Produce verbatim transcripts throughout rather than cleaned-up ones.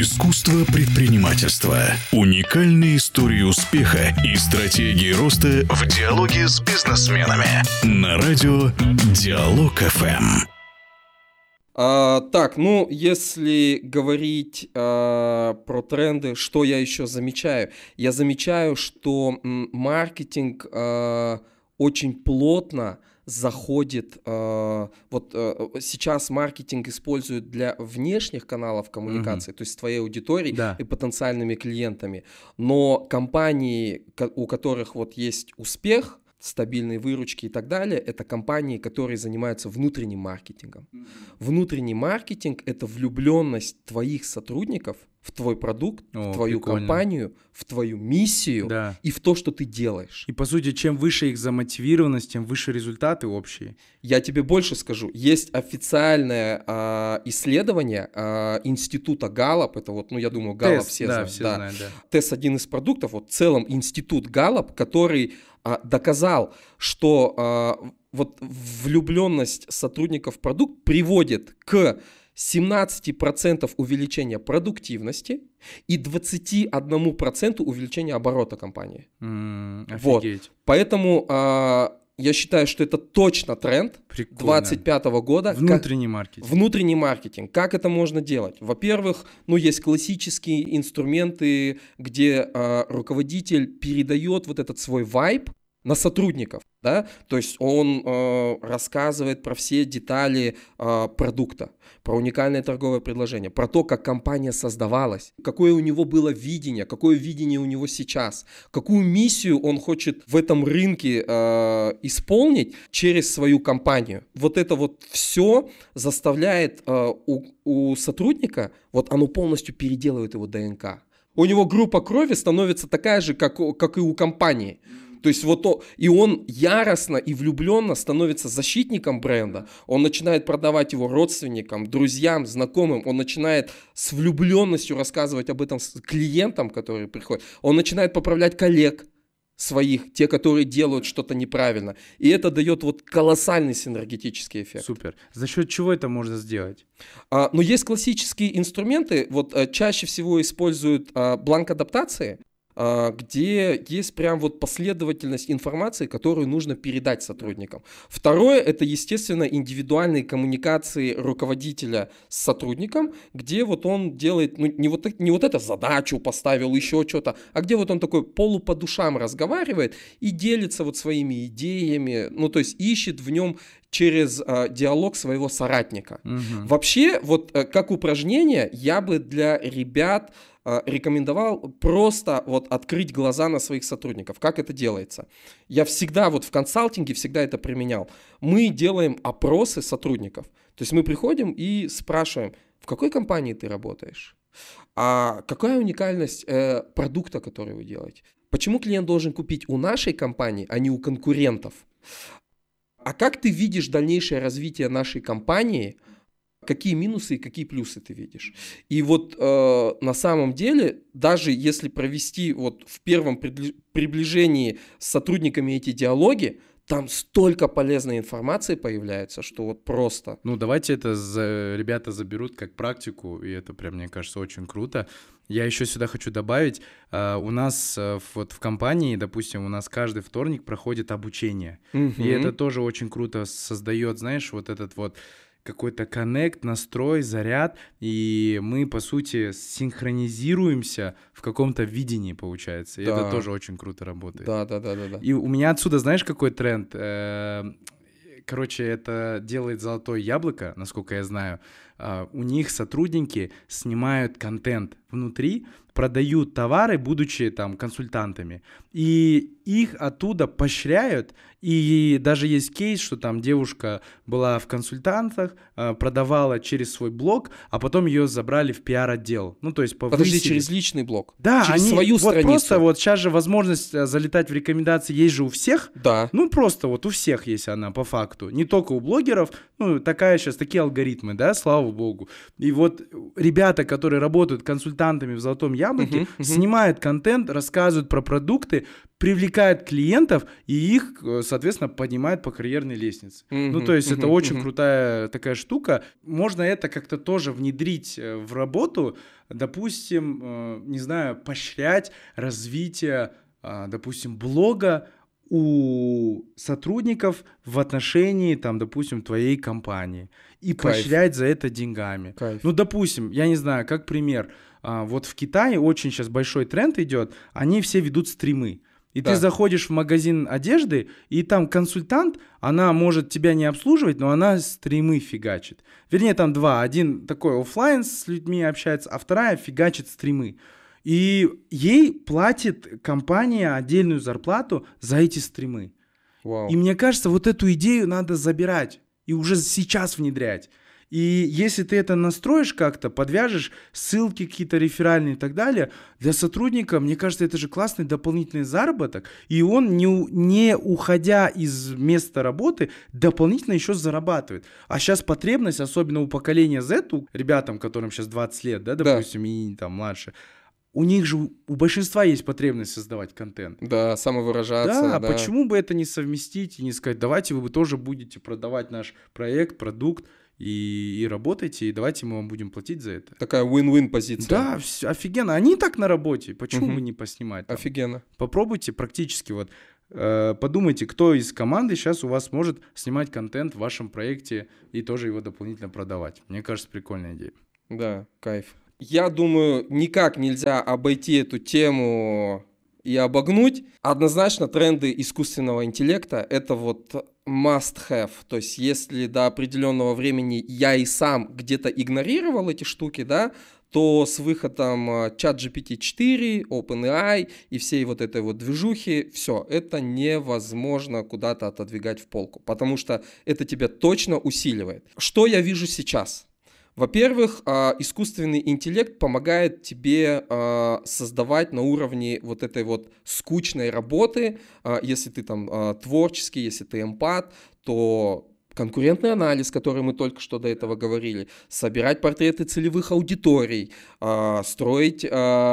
Искусство предпринимательства. Уникальные истории успеха и стратегии роста в диалоге с бизнесменами. На радио Диалог эф эм. А, так, ну, если говорить а, про тренды, что я еще замечаю? Я замечаю, что м, маркетинг а, очень плотно заходит, э, вот э, сейчас маркетинг используют для внешних каналов коммуникации, mm-hmm. то есть с твоей аудиторией да. и потенциальными клиентами, но компании, у которых вот есть успех, стабильные выручки и так далее, это компании, которые занимаются внутренним маркетингом. Mm-hmm. Внутренний маркетинг – это влюбленность твоих сотрудников в твой продукт, О, в твою прикольно. компанию, в твою миссию да. и в то, что ты делаешь. И по сути, чем выше их замотивированность, тем выше результаты общие. Я тебе больше скажу. Есть официальное э, исследование э, института Галлап, это вот, ну я думаю, Галлап все да, знают. Все да. знают да. Тест один из продуктов, вот в целом институт Галлап, который э, доказал, что э, вот влюбленность сотрудников в продукт приводит к семнадцать процентов увеличения продуктивности и двадцать один процент увеличения оборота компании. Mm, вот. Поэтому э, я считаю, что это точно тренд две тысячи двадцать пятого года. Внутренний маркетинг. Внутренний маркетинг. Как это можно делать? Во-первых, ну, есть классические инструменты, где э, руководитель передает вот этот свой вайб на сотрудников, да, то есть он э, рассказывает про все детали э, продукта, про уникальное торговое предложение, про то, как компания создавалась, какое у него было видение, какое видение у него сейчас, какую миссию он хочет в этом рынке э, исполнить через свою компанию. Вот это вот все заставляет э, у, у сотрудника, вот оно полностью переделывает его ДНК. У него группа крови становится такая же, как, как и у компании. То есть вот то, и он яростно и влюбленно становится защитником бренда, он начинает продавать его родственникам, друзьям, знакомым, он начинает с влюбленностью рассказывать об этом клиентам, которые приходят, он начинает поправлять коллег своих, те, которые делают что-то неправильно, и это дает вот колоссальный синергетический эффект. Супер. За счет чего это можно сделать? А, но есть классические инструменты, вот а, чаще всего используют а, бланк-адаптации, где есть прям вот последовательность информации, которую нужно передать сотрудникам. Второе, это, естественно, индивидуальные коммуникации руководителя с сотрудником, где вот он делает, ну, не вот, не вот эту задачу поставил, еще что-то, а где вот он такой полу по душам разговаривает и делится вот своими идеями, ну, то есть ищет в нем через э, диалог своего соратника. Угу. Вообще, вот э, как упражнение, я бы для ребят рекомендовал просто вот открыть глаза на своих сотрудников. Как это делается? Я всегда вот в консалтинге всегда это применял. Мы делаем опросы сотрудников. То есть мы приходим и спрашиваем, в какой компании ты работаешь? А какая уникальность э, продукта, который вы делаете? Почему клиент должен купить у нашей компании, а не у конкурентов? А как ты видишь дальнейшее развитие нашей компании? Какие минусы и какие плюсы ты видишь? И вот э, на самом деле, даже если провести вот в первом приближении с сотрудниками эти диалоги, там столько полезной информации появляется, что вот просто... Ну, давайте это за... ребята заберут как практику, и это прям, мне кажется, очень круто. Я еще сюда хочу добавить, uh, у нас uh, вот в компании, допустим, у нас каждый вторник проходит обучение, mm-hmm. и это тоже очень круто создает, знаешь, вот этот вот какой-то коннект, настрой, заряд, и мы, по сути, синхронизируемся в каком-то видении, получается. И да. это тоже очень круто работает. Да, да, да, да, да. И у меня отсюда, знаешь, какой тренд? Короче, это делает Золотое Яблоко, насколько я знаю. У них сотрудники снимают контент внутри, продают товары, будучи там консультантами, и их оттуда поощряют, и даже есть кейс, что там девушка была в консультантах, продавала через свой блог, а потом ее забрали в пиар-отдел. Ну, то есть повысили... Подожди, через личный блог? Да, через они свою вот страницу? Просто вот сейчас же возможность залетать в рекомендации есть же у всех. Да. Ну, просто вот у всех есть она по факту. Не только у блогеров, ну, такая сейчас, такие алгоритмы, да, слава слава богу. И вот ребята, которые работают консультантами в «Золотом яблоке», uh-huh, uh-huh. снимают контент, рассказывают про продукты, привлекают клиентов и их, соответственно, поднимают по карьерной лестнице. Uh-huh, ну, то есть uh-huh, это очень uh-huh. крутая такая штука. Можно это как-то тоже внедрить в работу, допустим, не знаю, поощрять развитие, допустим, блога у сотрудников в отношении, там, допустим, твоей компании. И Кайф. Поощрять за это деньгами. Кайф. Ну, допустим, я не знаю, как пример. Вот в Китае очень сейчас большой тренд идет, они все ведут стримы. И да. ты заходишь в магазин одежды, и там консультант, она может тебя не обслуживать, но она стримы фигачит. Вернее, там два. Один такой офлайн с людьми общается, а вторая фигачит стримы. И ей платит компания отдельную зарплату за эти стримы. Вау. И мне кажется, вот эту идею надо забирать и уже сейчас внедрять. И если ты это настроишь как-то, подвяжешь ссылки какие-то реферальные и так далее, для сотрудника, мне кажется, это же классный дополнительный заработок. И он, не, не уходя из места работы, дополнительно еще зарабатывает. А сейчас потребность, особенно у поколения Z, у ребятам, которым сейчас двадцать лет, да, допустим, да. и там младше, у них же, у большинства есть потребность создавать контент. Да, самовыражаться. Да, да, почему бы это не совместить и не сказать, давайте вы тоже будете продавать наш проект, продукт, и, и работайте, и давайте мы вам будем платить за это. Такая win-win позиция. Да, все, офигенно. Они и так на работе, почему угу. бы не поснимать? Там? Офигенно. Попробуйте практически вот, э, подумайте, кто из команды сейчас у вас может снимать контент в вашем проекте и тоже его дополнительно продавать. Мне кажется, прикольная идея. Да, кайф. Я думаю, никак нельзя обойти эту тему и обогнуть. Однозначно тренды искусственного интеллекта – это вот must have. То есть если до определенного времени я и сам где-то игнорировал эти штуки, да, то с выходом чат джи пи ти четыре, OpenAI и всей вот этой вот движухи, все, это невозможно куда-то отодвигать в полку, потому что это тебя точно усиливает. Что я вижу сейчас? Во-первых, искусственный интеллект помогает тебе создавать на уровне вот этой вот скучной работы. Если ты там творческий, если ты эмпат, то конкурентный анализ, который мы только что до этого говорили, собирать портреты целевых аудиторий, строить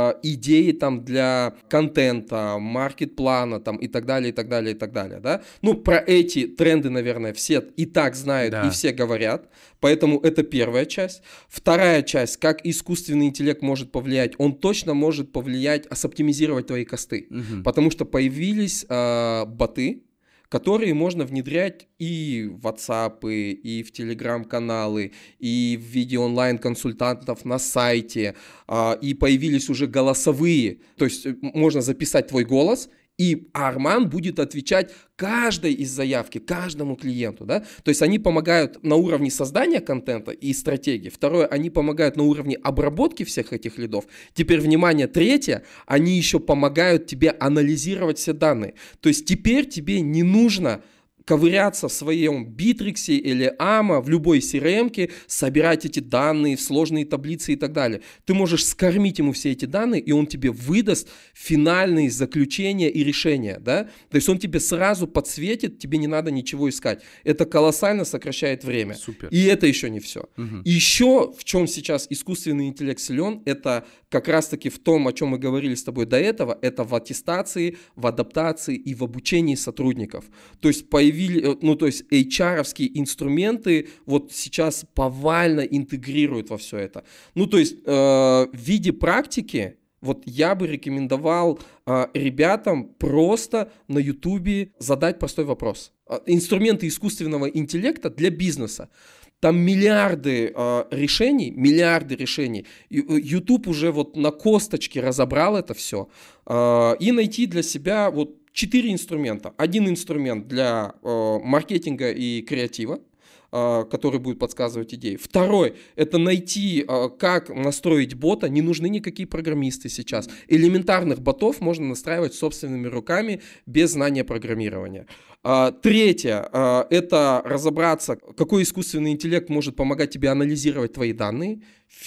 идеи там для контента, маркет-плана там и так далее, и так далее, и так далее. Да? Ну, про эти тренды, наверное, все и так знают, да. и все говорят. Поэтому это первая часть. Вторая часть, как искусственный интеллект может повлиять, он точно может повлиять, оптимизировать твои косты. Угу. Потому что появились э, боты, которые можно внедрять и в WhatsApp, и в Telegram-каналы, и в виде онлайн-консультантов на сайте, э, и появились уже голосовые. То есть можно записать твой голос, и Арман будет отвечать каждой из заявки, каждому клиенту, да, то есть они помогают на уровне создания контента и стратегии. Второе, они помогают на уровне обработки всех этих лидов. Теперь, внимание, третье, они еще помогают тебе анализировать все данные. То есть теперь тебе не нужно ковыряться в своем Битриксе или Ама, в любой си эр эм-ке, собирать эти данные в сложные таблицы и так далее. Ты можешь скормить ему все эти данные, и он тебе выдаст финальные заключения и решения. Да? То есть он тебе сразу подсветит, тебе не надо ничего искать. Это колоссально сокращает время. Супер. И это еще не все. Угу. Еще в чем сейчас искусственный интеллект силен, это как раз-таки в том, о чем мы говорили с тобой до этого, это в аттестации, в адаптации и в обучении сотрудников. То есть появились ну, то есть эйч ар-овские инструменты вот сейчас повально интегрируют во все это. Ну, то есть э, в виде практики вот я бы рекомендовал э, ребятам просто на Ютубе задать простой вопрос. Инструменты искусственного интеллекта для бизнеса. Там миллиарды э, решений, миллиарды решений. YouTube уже вот на косточке разобрал это все. Э, и найти для себя вот четыре инструмента. Один инструмент для э, маркетинга и креатива, э, который будет подсказывать идеи. Второй – это найти, э, как настроить бота. Не нужны никакие программисты сейчас. Элементарных ботов можно настраивать собственными руками без знания программирования. Э, третье э, – это разобраться, какой искусственный интеллект может помогать тебе анализировать твои данные.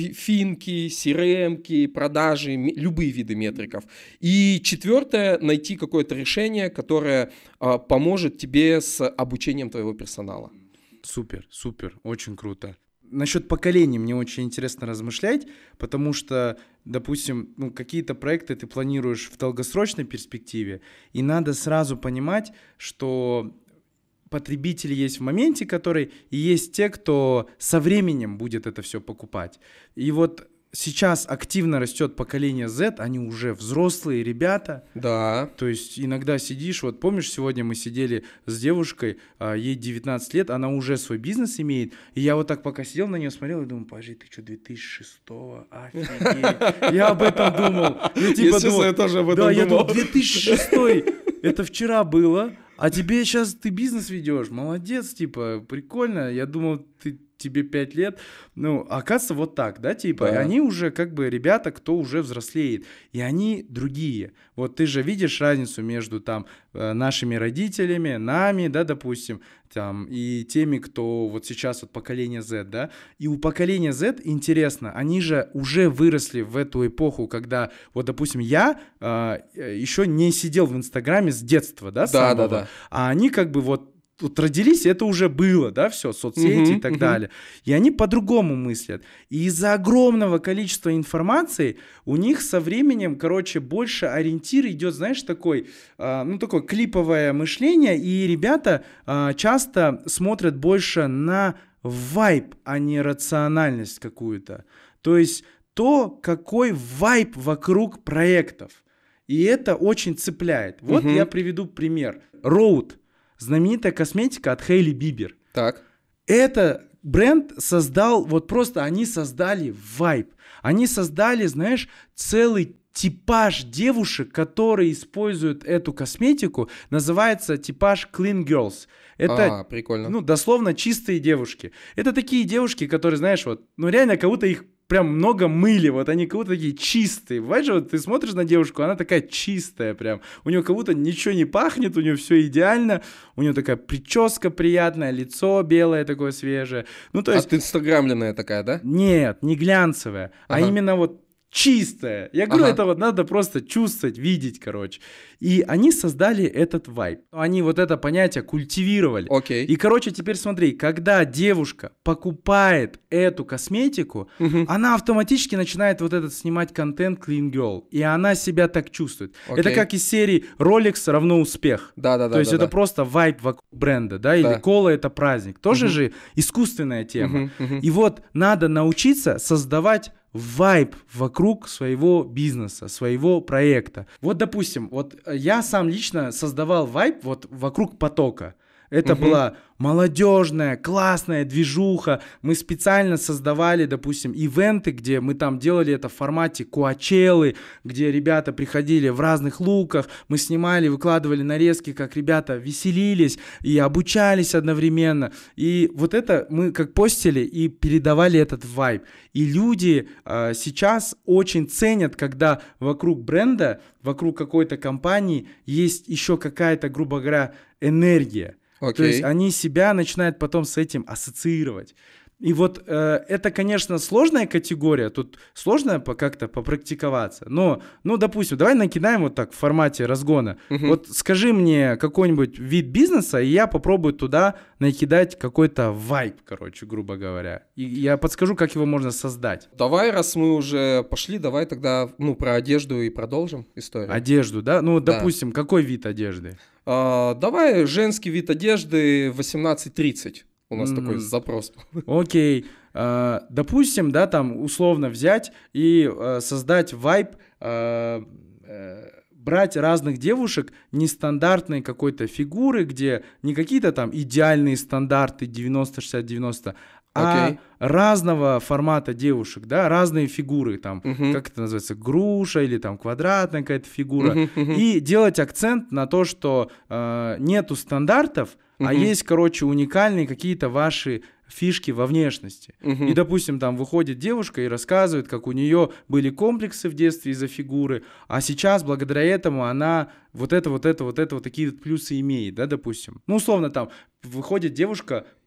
Финки, си эр эм-ки, продажи, любые виды метриков. И четвертое, найти какое-то решение, которое а, поможет тебе с обучением твоего персонала. Супер, супер, очень круто. насчет поколений мне очень интересно размышлять, потому что, допустим, ну, какие-то проекты ты планируешь в долгосрочной перспективе, и надо сразу понимать, что потребители есть в моменте, который, и есть те, кто со временем будет это все покупать. И вот сейчас активно растет поколение Z, они уже взрослые ребята. Да. То есть иногда сидишь, вот помнишь, сегодня мы сидели с девушкой, ей девятнадцать лет, она уже свой бизнес имеет, и я вот так пока сидел на нее, смотрел и думал, подожди, ты что, две тысячи шестого? Офигеть. Я об этом думал. Я типа думал, я тоже об этом да, думал. я думал, две тысячи шестой, это вчера было, а тебе сейчас ты бизнес ведешь, молодец, типа, прикольно, я думал, ты тебе пять лет, ну, оказывается, вот так, да, типа, Да. и они уже как бы ребята, кто уже взрослеет, и они другие. Вот ты же видишь разницу между там нашими родителями, нами, да, допустим, там, и теми, кто вот сейчас вот поколение Z, да, и у поколения Z интересно, они же уже выросли в эту эпоху, когда, вот, допустим, я э, еще не сидел в Инстаграме с детства, да, Да, самого, да, да. а они как бы вот вот родились, это уже было, да, все, соцсети Мгм, и так мгм. далее. И они по-другому мыслят. И из-за огромного количества информации у них со временем, короче, больше ориентир идет, знаешь, такой, а, ну, такое клиповое мышление, и ребята а, часто смотрят больше на вайб, а не рациональность какую-то. То есть то, какой вайб вокруг проектов. И это очень цепляет. Вот Мгм. я приведу пример. Rode. Знаменитая косметика от Хейли Бибер. Так. Это бренд создал, вот просто они создали вайб. Они создали, знаешь, целый типаж девушек, которые используют эту косметику. Называется типаж Clean Girls. Это, А, прикольно. ну, дословно чистые девушки. Это такие девушки, которые, знаешь, вот, ну, реально, как будто их прям много мыли, вот они как будто такие чистые. Бывает же, вот ты смотришь на девушку, она такая чистая прям. У нее как будто ничего не пахнет, у нее все идеально. У нее такая прическа приятная, лицо белое такое свежее. Ну, то есть... Отинстаграмленная такая, да? Нет, не глянцевая, Ага. а именно вот чистая. Я говорю, Ага. это вот надо просто чувствовать, видеть, короче. И они создали этот вайб. Они вот это понятие культивировали. Окей. И, короче, теперь смотри, когда девушка покупает эту косметику, Мгм. она автоматически начинает вот этот снимать контент Clean Girl. И она себя так чувствует. Окей. Это как из серии Rolex равно успех. Да-да-да. То есть да, это да. просто вайб вокруг бренда, да, или Да. кола это праздник. Тоже Мгм. же искусственная тема. Мгм, мгм. И вот надо научиться создавать вайб вокруг своего бизнеса, своего проекта. Вот, допустим, вот я сам лично создавал вайб вот вокруг потока. Это Мгм. была молодежная, классная движуха. Мы специально создавали, допустим, ивенты, где мы там делали это в формате Коачеллы, где ребята приходили в разных луках, мы снимали, выкладывали нарезки, как ребята веселились и обучались одновременно. И вот это мы как постили и передавали этот вайб. И люди э, сейчас очень ценят, когда вокруг бренда, вокруг какой-то компании есть еще какая-то, грубо говоря, энергия. Окей. То есть они себя начинают потом с этим ассоциировать. И вот э, это, конечно, сложная категория, тут сложно по- как-то попрактиковаться, но, ну, допустим, давай накидаем вот так в формате разгона. Мгм. Вот скажи мне какой-нибудь вид бизнеса, и я попробую туда накидать какой-то вайб, короче, грубо говоря. И я подскажу, как его можно создать. Давай, раз мы уже пошли, давай тогда, ну, про одежду и продолжим историю. Одежду, да? Ну, Да. допустим, какой вид одежды? А, давай женский вид одежды восемнадцать тридцать. У нас Мгм. такой запрос. Окей, э, допустим, да, там условно взять и э, создать вайб, э, э, брать разных девушек нестандартной какой-то фигуры, где не какие-то там идеальные стандарты девяносто шестьдесят девяносто, а Окей. разного формата девушек, да, разные фигуры, там, Мгм. как это называется, груша или там квадратная какая-то фигура, Мгм, мгм. и делать акцент на то, что э, нету стандартов, а Мгм. есть, короче, уникальные какие-то ваши фишки во внешности. Мгм. И, допустим, там выходит девушка и рассказывает, как у нее были комплексы в детстве из-за фигуры, а сейчас, благодаря этому, она вот это, вот это, вот это, вот такие вот плюсы имеет, да, допустим. Ну, условно, там выходит девушка,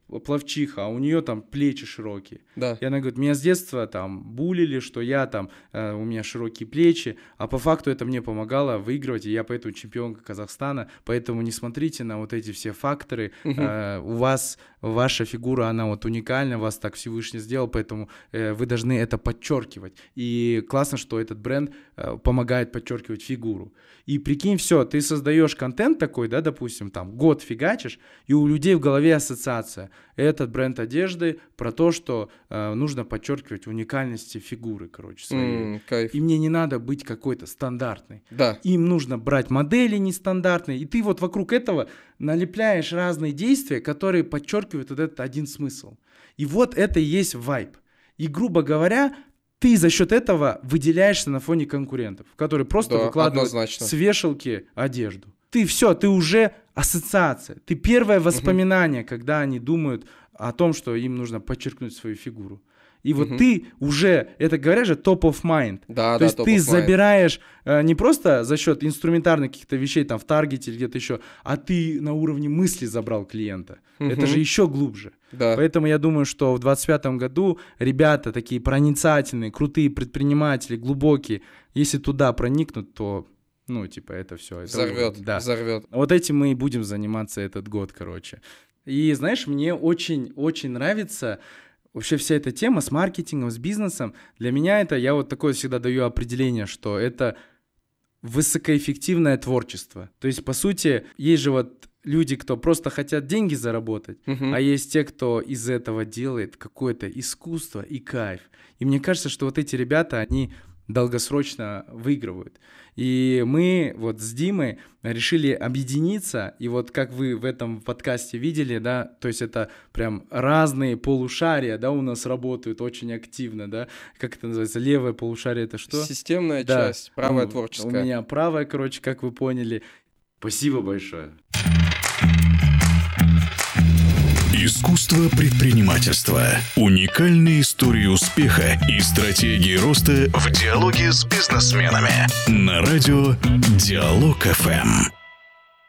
пловчиха, а у нее там плечи широкие. Да. И она говорит, меня с детства там булили, что я там, э, у меня широкие плечи, а по факту это мне помогало выигрывать, и я поэтому чемпионка Казахстана, поэтому не смотрите на вот эти все факторы, угу. э, у вас, ваша фигура, она вот уникальна, вас так Всевышний сделал, поэтому э, вы должны это подчеркивать. И классно, что этот бренд э, помогает подчеркивать фигуру. И прикинь, все, ты создаешь контент такой, да, допустим, там, год фигачишь, и у людей в голове ассоциация. Этот бренд одежды про то, что э, нужно подчеркивать уникальности фигуры, короче, своей. Mm, кайф. И мне не надо быть какой-то стандартной. Да. Им нужно брать модели нестандартные, и ты вот вокруг этого налепляешь разные действия, которые подчеркивают вот этот один смысл. И вот это и есть вайб. И, грубо говоря, ты за счет этого выделяешься на фоне конкурентов, которые просто да, выкладывают однозначно. С вешалки одежду. Ты все, ты уже ассоциация. Ты первое воспоминание, угу. когда они думают о том, что им нужно подчеркнуть свою фигуру. И вот угу. ты уже, это говорят же, top of mind. Да, То да, есть top ты of забираешь э, не просто за счет инструментарных каких-то вещей там в Таргете или где-то еще, а ты на уровне мысли забрал клиента. Угу. Это же еще глубже. Да. Поэтому я думаю, что в двадцать пятом году ребята такие проницательные, крутые предприниматели, глубокие, если туда проникнут, то, ну, типа, это все. Это, взорвет, да. взорвет. Вот этим мы и будем заниматься этот год, короче. И, знаешь, мне очень-очень нравится вообще вся эта тема с маркетингом, с бизнесом. Для меня это, я вот такое всегда даю определение, что это высокоэффективное творчество. То есть, по сути, есть же вот люди, кто просто хотят деньги заработать, uh-huh. а есть те, кто из этого делает какое-то искусство и кайф. И мне кажется, что вот эти ребята, они долгосрочно выигрывают. И мы вот с Димой решили объединиться, и вот как вы в этом подкасте видели, да, то есть это прям разные полушария, да, у нас работают очень активно, да, как это называется, левое полушарие это что? Системная да. часть, правая ну, творческая. У меня правая, короче, как вы поняли. Спасибо большое. Искусство предпринимательства. Уникальные истории успеха и стратегии роста в диалоге с бизнесменами. На радио Диалог эф эм.